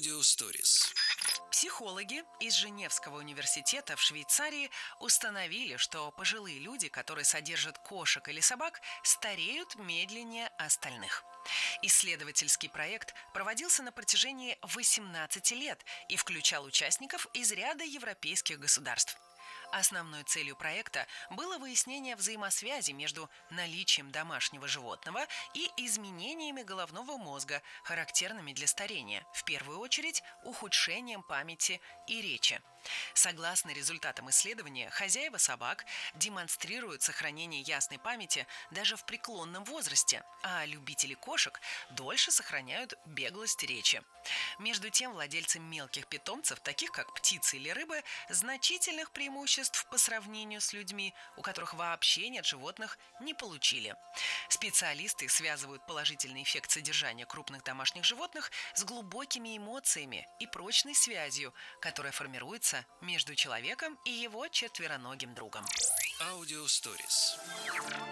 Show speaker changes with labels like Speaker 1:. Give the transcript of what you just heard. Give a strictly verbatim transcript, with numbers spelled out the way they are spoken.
Speaker 1: Аудиосторис.
Speaker 2: Психологи из Женевского университета в Швейцарии установили, что пожилые люди, которые содержат кошек или собак, стареют медленнее остальных. Исследовательский проект проводился на протяжении восемнадцати лет и включал участников из ряда европейских государств. Основной целью проекта было выяснение взаимосвязи между наличием домашнего животного и изменениями головного мозга, характерными для старения, в первую очередь ухудшением памяти и речи. Согласно результатам исследования, хозяева собак демонстрируют сохранение ясной памяти даже в преклонном возрасте, а любители кошек дольше сохраняют беглость речи. Между тем, владельцы мелких питомцев, таких как птицы или рыбы, значительных преимуществ по сравнению с людьми, у которых вообще нет животных, не получили. Специалисты связывают положительный эффект содержания крупных домашних животных с глубокими эмоциями и прочной связью, которая формируется между человеком и его четвероногим другом.
Speaker 1: Аудиосторис.